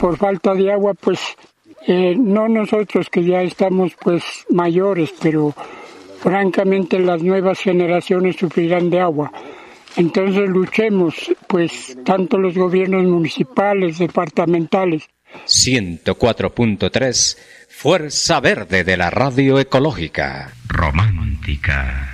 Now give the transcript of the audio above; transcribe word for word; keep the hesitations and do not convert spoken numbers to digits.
por falta de agua, pues eh, no nosotros que ya estamos pues mayores, pero francamente las nuevas generaciones sufrirán de agua. Entonces luchemos, pues tanto los gobiernos municipales, departamentales. ciento cuatro punto tres, Fuerza Verde de la Radio Ecológica. Romántica.